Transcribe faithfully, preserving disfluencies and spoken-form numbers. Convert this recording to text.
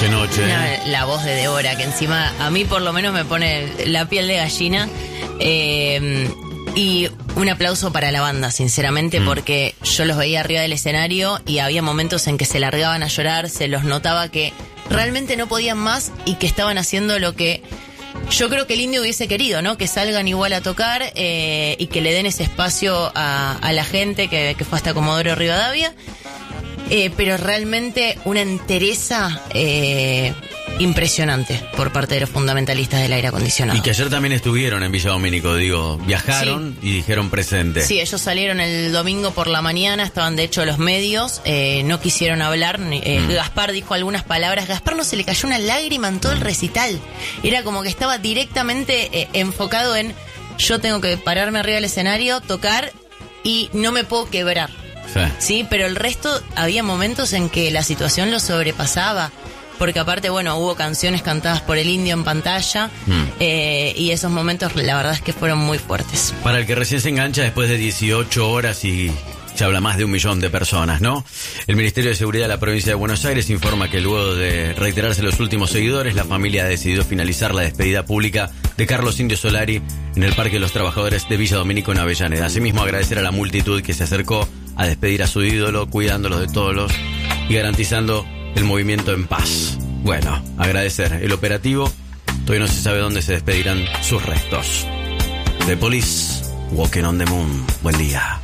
Qué noche. Una, la voz de Débora, que encima a mí por lo menos me pone la piel de gallina. Eh, y un aplauso para la banda, sinceramente, mm. porque yo los veía arriba del escenario y había momentos en que se largaban a llorar, se los notaba que realmente no podían más y que estaban haciendo lo que yo creo que el Indio hubiese querido, ¿no? Que salgan igual a tocar eh, y que le den ese espacio a, a la gente que, que fue hasta Comodoro Rivadavia. Eh, pero realmente una entereza eh, impresionante por parte de los fundamentalistas del aire acondicionado. Y que ayer también estuvieron en Villa Domínico, digo, viajaron sí. y dijeron presente. Sí, ellos salieron el domingo por la mañana, estaban de hecho los medios, eh, no quisieron hablar, eh, mm. Gaspar dijo algunas palabras, Gaspar no se le cayó una lágrima en todo el recital, era como que estaba directamente eh, enfocado en yo tengo que pararme arriba del escenario, tocar y no me puedo quebrar. Sí. sí, pero el resto había momentos en que la situación lo sobrepasaba, porque aparte, bueno, hubo canciones cantadas por el Indio en pantalla mm. eh, y esos momentos la verdad es que fueron muy fuertes. Para el que recién se engancha, después de dieciocho horas y se habla más de un millón de personas, ¿no? El Ministerio de Seguridad de la provincia de Buenos Aires informa que luego de reiterarse los últimos seguidores, la familia ha decidido finalizar la despedida pública de Carlos Indio Solari en el Parque de los Trabajadores de Villa Domínico en Avellaneda. Asimismo, agradecer a la multitud que se acercó a despedir a su ídolo, cuidándolo de todos los y garantizando el movimiento en paz. Bueno, agradecer el operativo. Todavía no se sabe dónde se despedirán sus restos. The Police, Walking on the Moon. Buen día.